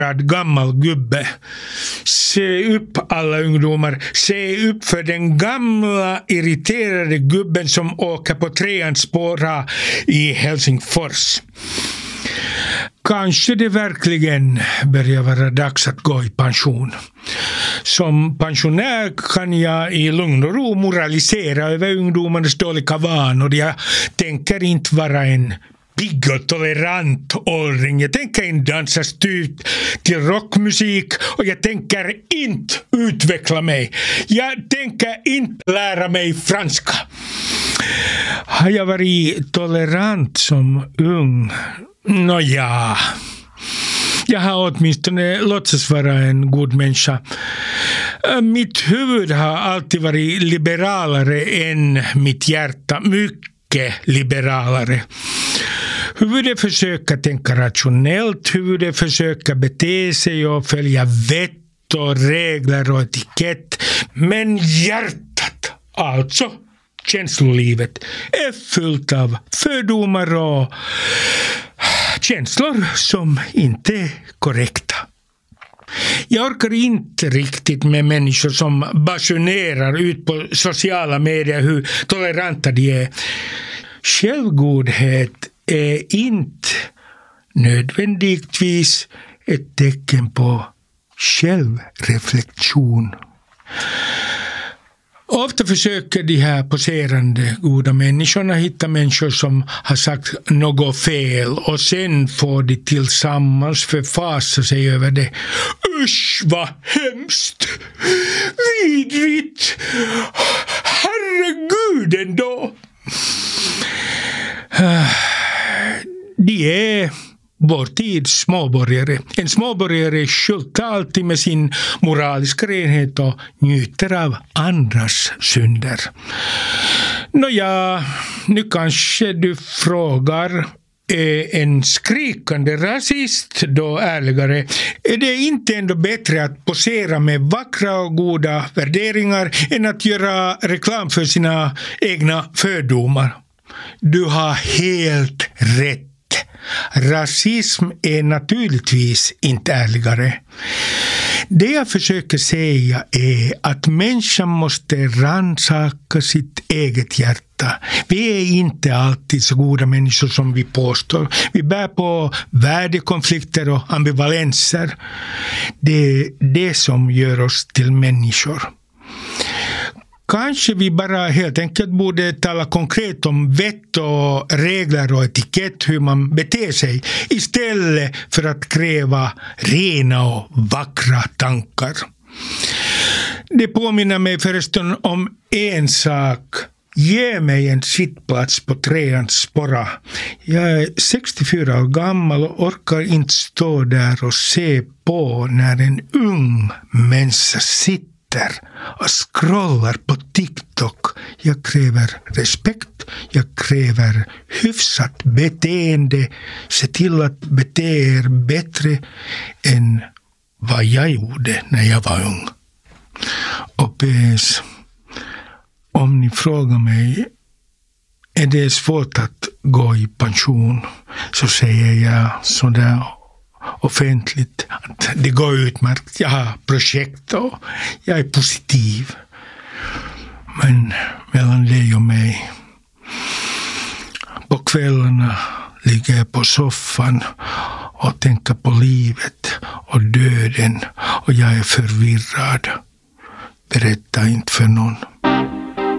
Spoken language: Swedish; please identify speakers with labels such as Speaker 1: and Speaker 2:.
Speaker 1: gammal gubbe. Se upp alla ungdomar. Se upp för den gamla irriterade gubben som åker på 3:ans spåra i Helsingfors. Kanske det verkligen börjar vara dags att gå i pension. Som pensionär kan jag i lugn och ro moralisera över ungdomarnas dåliga vanor. Jag tänker inte vara en pigg och tolerant åldring. Jag tänker inte dansa styrt till rockmusik och jag tänker inte utveckla mig. Jag tänker inte lära mig franska. Har jag varit tolerant som ung? Nåja, jag har åtminstone låtsats vara en god människa. Mitt huvud har alltid varit liberalare än mitt hjärta. Mycket liberalare. Huvudet försöker tänka rationellt. Huvudet försöker bete sig och följa vett och regler och etikett. Men hjärtat, alltså känslolivet, är fullt av fördomar och känslor som inte är korrekta. Jag orkar inte riktigt med människor som basunerar ut på sociala medier hur toleranta de är. Självgodhet är inte nödvändigtvis ett tecken på självreflektion. Ofta försöker de här poserande goda människorna hitta människor som har sagt något fel och sen får de tillsammans förfasa sig över det. Usch, vad hemskt! Vidrigt! Herregud ändå! De är vår tids småborgare. En småborgare skyltar alltid med sin moraliska renhet och njuter av andras synder. Nåja, nu kanske du frågar, är en skrikande rasist då ärligare? Är det inte ändå bättre att posera med vackra och goda värderingar än att göra reklam för sina egna fördomar? Du har helt rätt. Rasism är naturligtvis inte ärligare. Det jag försöker säga är att människan måste rannsaka sitt eget hjärta. Vi är inte alltid så goda människor som vi påstår. Vi bär på värdekonflikter och ambivalenser. Det är det som gör oss till människor. Kanske vi bara helt enkelt borde tala konkret om vett och regler och etikett, hur man beter sig, istället för att kräva rena och vackra tankar. Det påminner mig förresten om en sak. Ge mig en sittplats på 3:ans spåra. Jag är 64 år gammal och orkar inte stå där och se på när en ung människa sitter och scrollar på TikTok. Jag kräver respekt, jag kräver hyfsat beteende. Se till att bete er bättre än vad jag gjorde när jag var ung. Och PS, om ni frågar mig, är det svårt att gå i pension, så säger jag sådär offentligt att det går utmärkt. Jag har projekt och jag är positiv. Men mellan dig och mig, på kvällarna ligger jag på soffan och tänker på livet och döden och jag är förvirrad. Berätta inte för någon.